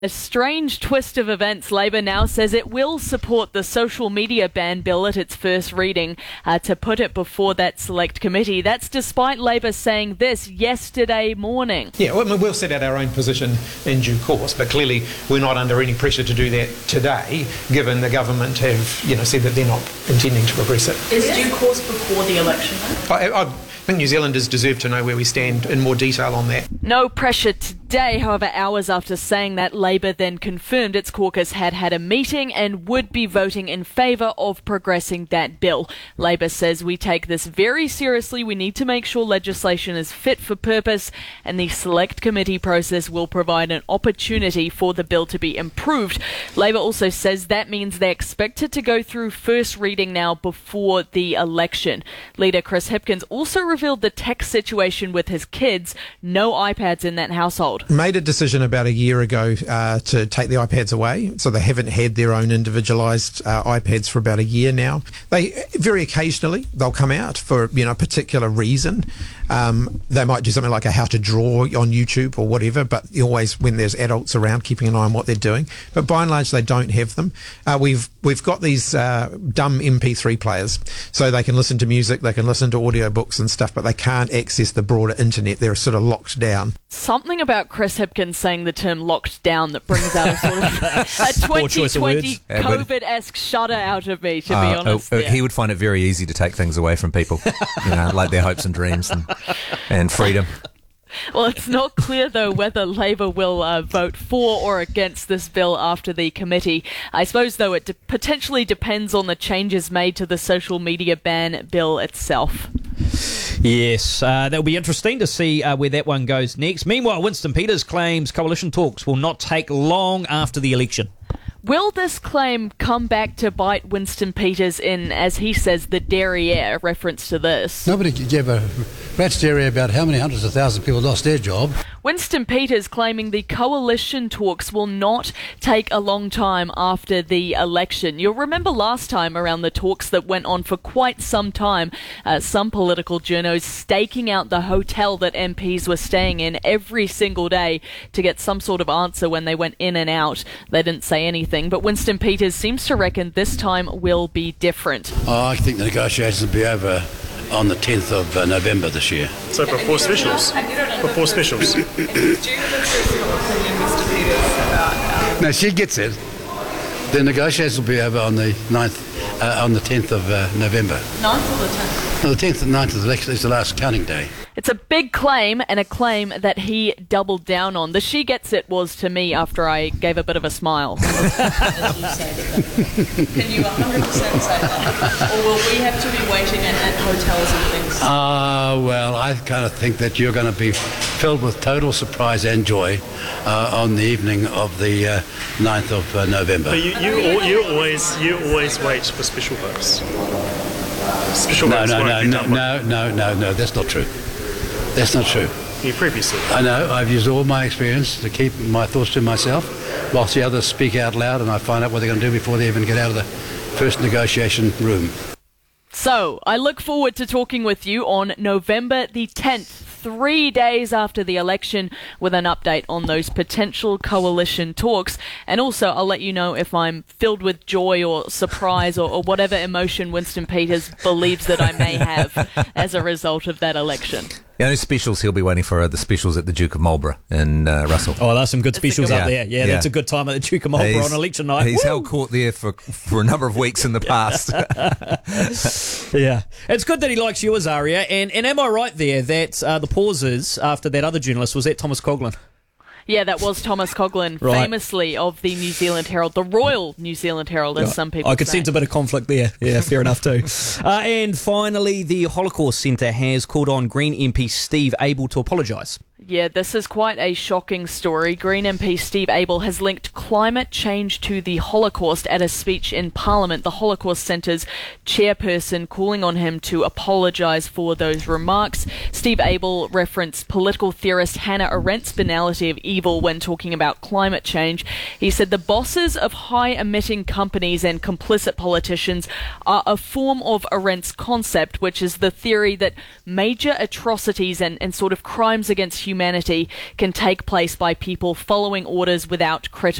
A strange twist of events. Labor now says it will support the social media ban bill at its first reading to put it before that select committee. That's despite Labor saying this yesterday morning. Yeah, well, we'll set out our own position in due course, but clearly we're not under any pressure to do that today, given the government have said that they're not intending to progress it. Is due course before the election, though? I think New Zealanders deserve to know where we stand in more detail on that. No pressure today. However, hours after saying that, Labor then confirmed its caucus had a meeting and would be voting in favour of progressing that bill. Labor says we take this very seriously. We need to make sure legislation is fit for purpose, and the select committee process will provide an opportunity for the bill to be improved. Labor also says that means they expect it to go through first reading now before the election. Leader Chris Hipkins also revealed the tech situation with his kids. No iPads in that household. Made a decision about a year ago to take the iPads away, so they haven't had their own individualised iPads for about a year now. They very occasionally they'll come out for a particular reason. They might do something like a how to draw on YouTube or whatever, but always when there's adults around, keeping an eye on what they're doing. But by and large, they don't have them. We've got these dumb MP3 players, so they can listen to music, they can listen to audiobooks and stuff, but they can't access the broader internet. They're sort of locked down. Something about Chris Hipkins saying the term locked down that brings out a sort of a 2020 COVID-esque shudder out of me, to be honest. He would find it very easy to take things away from people, like their hopes and dreams and freedom. Well, it's not clear, though, whether Labor will vote for or against this bill after the committee. I suppose, though, it potentially depends on the changes made to the social media ban bill itself. Yes, that'll be interesting to see where that one goes next. Meanwhile, Winston Peters claims coalition talks will not take long after the election. Will this claim come back to bite Winston Peters in, as he says, the derriere, reference to this? Nobody gave a rat's derriere about how many hundreds of thousands of people lost their job. Winston Peters claiming the coalition talks will not take a long time after the election. You'll remember last time around the talks that went on for quite some time, some political journos staking out the hotel that MPs were staying in every single day to get some sort of answer when they went in and out. They didn't say anything, but Winston Peters seems to reckon this time will be different. I think the negotiations will be over on the 10th of November this year. So before specials? Before specials? Do you have a opinion, Mr. Peters, about... No, she gets it. The negotiations will be over on the 9th, on the 10th of November. 9th or the 10th? No, the 10th and 9th is the last counting day. It's a big claim, and a claim that he doubled down on. The she gets it was to me after I gave a bit of a smile. Can you 100% say that? Or will we have to be waiting at hotels and things? Well, I kind of think that you're going to be filled with total surprise and joy on the evening of the 9th of November. But you always wait for special votes. Special votes won't be done No, that's not true. That's not true. You previously. I know. I've used all my experience to keep my thoughts to myself, whilst the others speak out loud, and I find out what they're going to do before they even get out of the first negotiation room. So, I look forward to talking with you on November the 10th, 3 days after the election, with an update on those potential coalition talks. And also, I'll let you know if I'm filled with joy or surprise or whatever emotion Winston Peters believes that I may have as a result of that election. The only specials he'll be waiting for are the specials at the Duke of Marlborough in Russell. Oh, there's some good specials up there. Yeah, that's a good time at the Duke of Marlborough on election night. He's held court there for a number of weeks in the past. Yeah. It's good that he likes you, Azaria. And am I right there that the pauses after that other journalist, was that Thomas Coughlin? Yeah, that was Thomas Coughlin, famously of the New Zealand Herald, the Royal New Zealand Herald, as some people say. I could sense a bit of conflict there. Yeah, fair enough too. And finally, the Holocaust Centre has called on Green MP Steve Abel to apologise. Yeah, this is quite a shocking story. Green MP Steve Abel has linked climate change to the Holocaust at a speech in Parliament. The Holocaust Centre's chairperson calling on him to apologise for those remarks. Steve Abel referenced political theorist Hannah Arendt's banality of evil when talking about climate change. He said the bosses of high-emitting companies and complicit politicians are a form of Arendt's concept, which is the theory that major atrocities and sort of crimes against humanity can take place by people following orders without critical